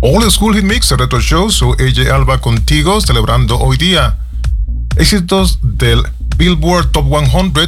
Old School Hit Mix, el Retro Show. Soy AJ Alba contigo, celebrando hoy día éxitos del Billboard Top 100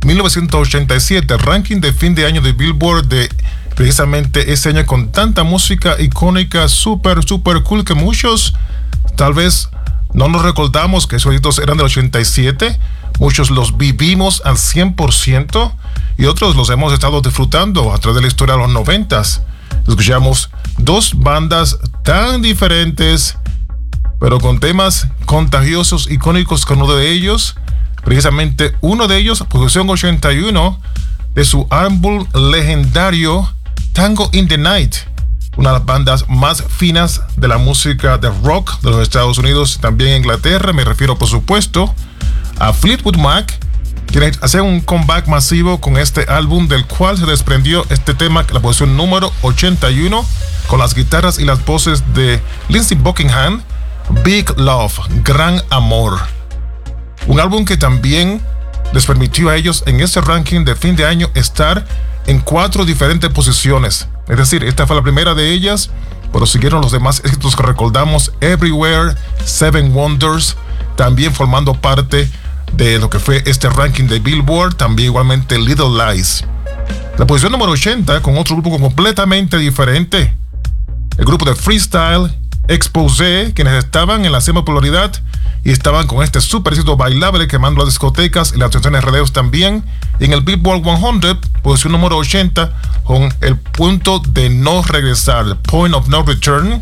1987, ranking de fin de año de Billboard de precisamente ese año, con tanta música icónica, super cool, que muchos tal vez no nos recordamos que esos éxitos eran del 87. Muchos los vivimos al 100% y otros los hemos estado disfrutando a través de la historia de los 90s. Escuchamos dos bandas tan diferentes, pero con temas contagiosos, icónicos, con uno de ellos. Precisamente uno de ellos, producción 81 de su álbum legendario Tango in the Night, una de las bandas más finas de la música de rock de los Estados Unidos, también Inglaterra. Me refiero, por supuesto, a Fleetwood Mac, quienes hacen un comeback masivo con este álbum, del cual se desprendió este tema, la posición número 81, con las guitarras y las voces de Lindsey Buckingham, Big Love, Gran Amor. Un álbum que también les permitió a ellos en este ranking de fin de año estar en 4 diferentes posiciones. Es decir, esta fue la primera de ellas, pero siguieron los demás éxitos que recordamos: Everywhere, Seven Wonders, también formando parte de lo que fue este ranking de Billboard, también igualmente Little Lies. La posición número 80, con otro grupo completamente diferente, el grupo de freestyle Exposé, quienes estaban en la cima popularidad y estaban con este super éxito bailable quemando las discotecas y las atenciones rodeos también. Y en el Billboard 100, posición número 80, con el punto de no regresar, Point of No Return,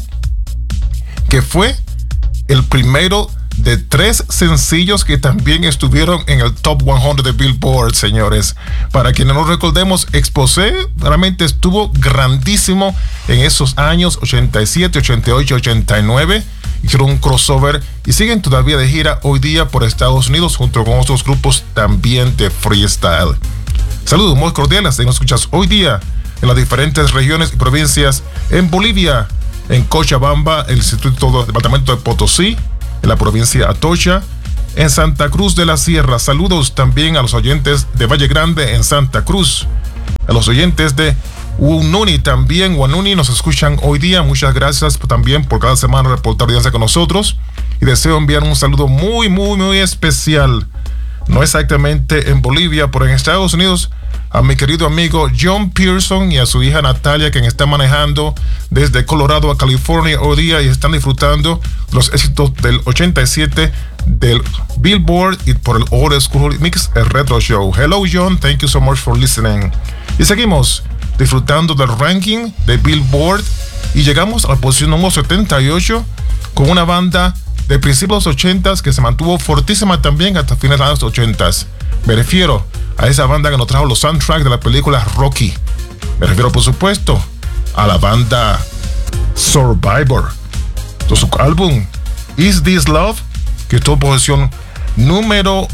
que fue el primero de 3 sencillos que también estuvieron en el Top 100 de Billboard, señores. Para quienes no recordemos, Exposé realmente estuvo grandísimo en esos años 87, 88, 89. Hicieron un crossover y siguen todavía de gira hoy día por Estados Unidos junto con otros grupos también de freestyle. Saludos muy cordiales, nos escuchas hoy día en las diferentes regiones y provincias: en Bolivia, en Cochabamba, el departamento de Potosí, en la provincia Atocha, en Santa Cruz de la Sierra. Saludos también a los oyentes de Valle Grande en Santa Cruz, a los oyentes de Huanuni también. Huanuni nos escuchan hoy día. Muchas gracias también por cada semana reportar audiencia con nosotros, y deseo enviar un saludo muy especial, no exactamente en Bolivia, pero en Estados Unidos, a mi querido amigo John Pearson y a su hija Natalia, quien está manejando desde Colorado a California hoy día y están disfrutando los éxitos del 87 del Billboard y por el Old School Mix, el Retro Show. Hello John, thank you so much for listening. Y seguimos disfrutando del ranking de Billboard y llegamos a la posición número 78 con una banda de principios de los 80s que se mantuvo fortísima también hasta fines de los 80s. Me refiero a esa banda que nos trajo los soundtracks de la película Rocky. Me refiero, por supuesto, a la banda Survivor. De su álbum Is This Love, que tuvo posición número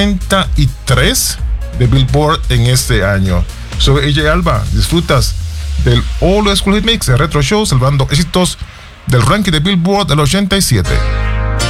73 de Billboard en este año. Soy AJ Alba, disfrutas del Old School Hit Mix, el Retro Show, salvando éxitos del ranking de Billboard del 87.